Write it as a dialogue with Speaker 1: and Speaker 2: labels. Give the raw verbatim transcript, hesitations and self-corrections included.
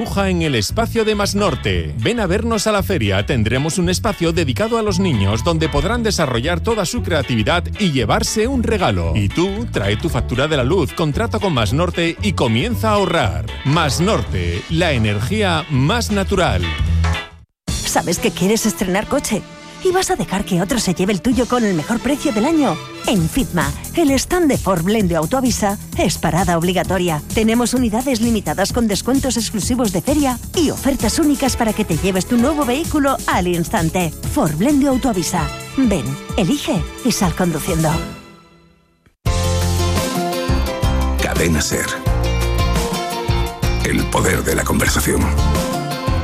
Speaker 1: En el espacio de Más Norte. Ven a vernos a la feria. Tendremos un espacio dedicado a los niños donde podrán desarrollar toda su creatividad y llevarse un regalo. Y tú, trae tu factura de la luz, contrata con Más Norte y comienza a ahorrar. Más Norte, la energía más natural.
Speaker 2: ¿Sabes que quieres estrenar coche? ¿Y vas a dejar que otro se lleve el tuyo con el mejor precio del año? En Fitma, el stand de Ford Blend Autoavisa es parada obligatoria. Tenemos unidades limitadas con descuentos exclusivos de feria y ofertas únicas para que te lleves tu nuevo vehículo al instante. Ford Blend Autoavisa. Ven, elige y sal conduciendo.
Speaker 3: Cadena SER. El poder de la conversación.